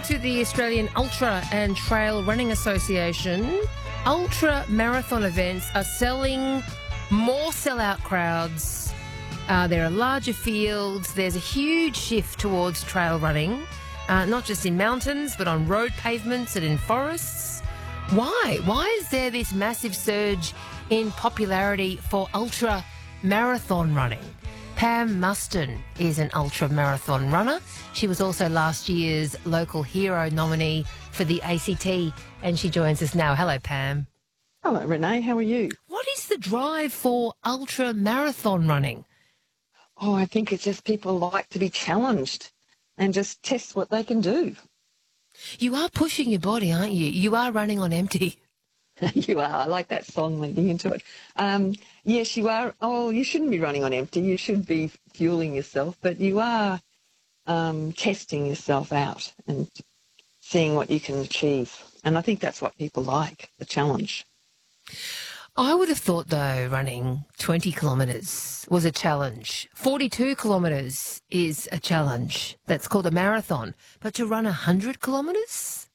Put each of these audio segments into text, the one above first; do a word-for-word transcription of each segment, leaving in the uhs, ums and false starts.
to the Australian Ultra and Trail Running Association, ultra marathon events are selling more sellout crowds. Uh, there are larger fields. There's a huge shift towards trail running, uh, not just in mountains, but on road pavements and in forests. Why? Why is there this massive surge in popularity for ultra marathon running? Pam Muston is an ultra marathon runner. She was also last year's Local Hero nominee for the A C T, and she joins us now. Hello, Pam. Hello, Renee. How are you? What is the drive for ultra marathon running? Oh, I think it's just people like to be challenged and just test what they can do. You are pushing your body, aren't you? You are running on empty. You are. I like that song leading into it. Um, yes, you are. Oh, you shouldn't be running on empty. You should be fueling yourself, but you are um, testing yourself out and seeing what you can achieve. And I think that's what people like, the challenge. I would have thought, though, running twenty kilometres was a challenge. forty-two kilometres is a challenge. That's called a marathon. But to run one hundred kilometres?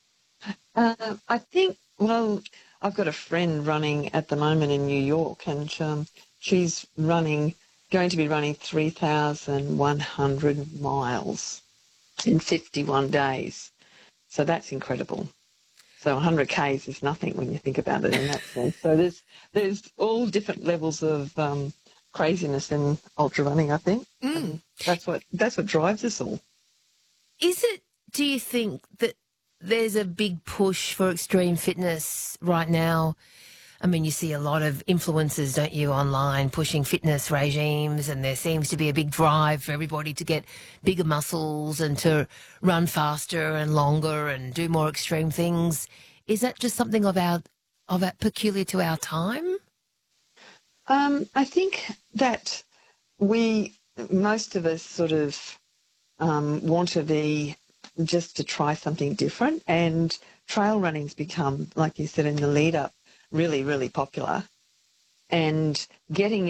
Uh, I think, well, I've got a friend running at the moment in New York, and um, she's running, going to be running three thousand one hundred miles in fifty-one days. So that's incredible. So one hundred kays is nothing when you think about it in that sense. So there's there's all different levels of um, craziness in ultra running, I think. Mm. That's what that's what drives us all. Is it, do you think, that there's a big push for extreme fitness right now? I mean, you see a lot of influencers, don't you, online pushing fitness regimes, and there seems to be a big drive for everybody to get bigger muscles and to run faster and longer and do more extreme things. Is that just something of our, of our peculiar to our time? Um, I think that we, most of us sort of um, want to be just to try something different, and trail running's become, like you said in the lead up, really, really popular, and getting